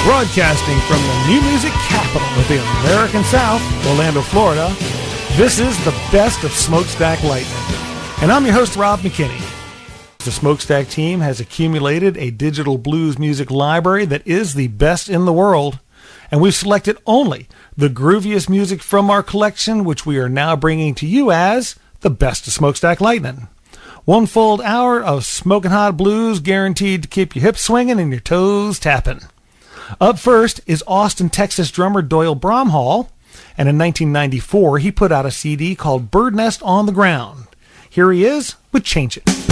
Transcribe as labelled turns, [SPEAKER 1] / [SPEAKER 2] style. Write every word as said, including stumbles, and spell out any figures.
[SPEAKER 1] Broadcasting from the new music capital of the American South, Orlando, Florida, this is the best of Smokestack Lightning. And I'm your host, Rob McKinney. The Smokestack team has accumulated a digital blues music library that is the best in the world, and we've selected only the grooviest music from our collection, which we are now bringing to you as the best of Smokestack Lightning. One full hour of smoking hot blues guaranteed to keep your hips swinging and your toes tapping. Up first is Austin, Texas drummer Doyle Bromhall, and in nineteen ninety-four he put out a C D called Bird Nest on the Ground. Here he is with Change It.